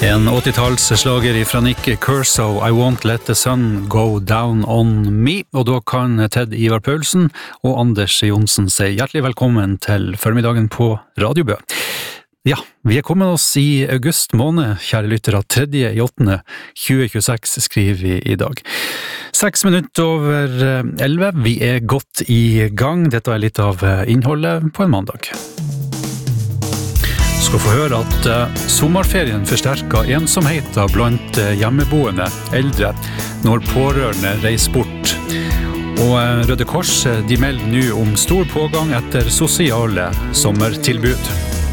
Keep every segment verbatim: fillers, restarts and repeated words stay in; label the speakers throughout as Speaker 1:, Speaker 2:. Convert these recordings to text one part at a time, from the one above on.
Speaker 1: En åttitalsslager fra Nick Kershaw, I Won't Let the Sun Go Down On Me, og da kan Ted Ivar Paulsen og Anders Jonsen si hjertelig velkommen til formiddagen på Radio Bø. Ja, vi er kommet oss i august måned, kjære lyttere, tredje i åttende tjue tjueseks skriver vi i dag. Seks minutter over elleve, vi er godt i gang, dette er litt av innholdet på en mandag. Du skal få høre at uh, sommerferien forsterker ensomheten blant uh, hjemmeboende eldre når pårørende reiser bort. Og uh, Røde Kors uh, de melder nå om stor pågang etter sosiale sommertilbud.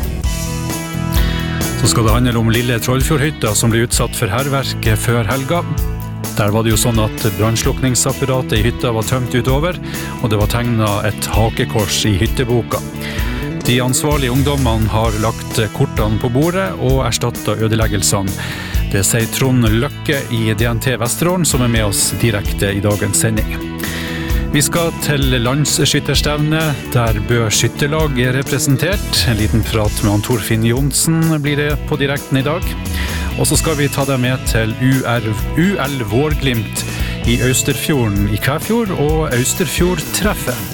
Speaker 1: Så skal det handle om lille Trollfjordhytta som ble utsatt for herverk før helga. Der var det jo sånn at brannslukningsapparatet i hytta var tømt utover, og det var tegnet et hakekors i hytteboka. De ansvarlige ungdommene har lagt kortene på bordet og erstattet ødeleggelsene. Det sier Trond Løkke i D N T Vesterålen, som er med oss direkte i dagens sending. Vi skal til landsskytterstevne, der Bø Skytterlag er representert. En liten prat med han Torfinn Jonsen blir det på direkten i dag. Og så skal vi ta deg med til U L Vårglimt i Austerfjorden i Kvæfjord og Austerfjordtreffet.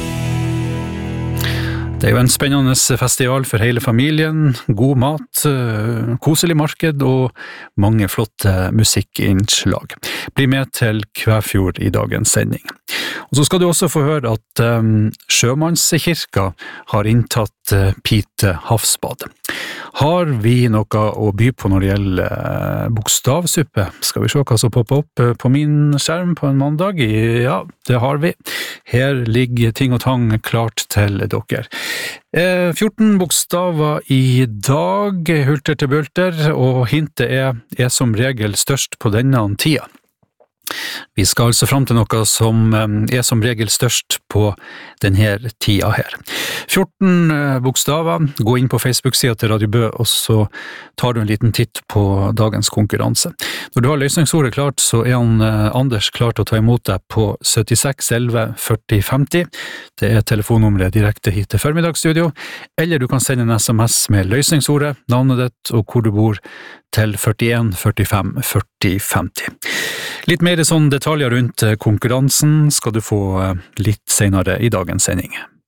Speaker 1: Det er jo en spennende festival for hele familien, god mat, koselig marked og mange flotte musikkinnslag. Bli med til Kvæfjord i dagens sending. Og så skal du også få høre at um, Sjømannskirka har inntatt uh, Pite havsbad. Har vi noe å by på når det gjelder uh, bokstavsuppe? Skal vi se hva som popper opp uh, på min skjerm på en mandag? Ja, det har vi. Her ligger ting og tang klart til dere. Eh, fjorten bokstaver i dag, hulter til bulter, og hintet er, er som regel størst på denne tida. Vi skal altså frem til noe som er som regel størst på denne tida her. fjorten bokstaver, gå inn på Facebook-siden til Radio Bø, og så tar du en liten titt på dagens konkurranse. Når du har løsningsordet klart, så er han Anders klart å ta imot deg på syttiseks elleve førti femti. Det er telefonnummeret direkte hit til formiddagsstudio, eller du kan sende en sms med løsningsordet, navnet ditt og hvor du bor, til førtien førtifem førti femti. Litt mer sånn detaljer rundt konkurransen skal du få litt senere i dagens sending.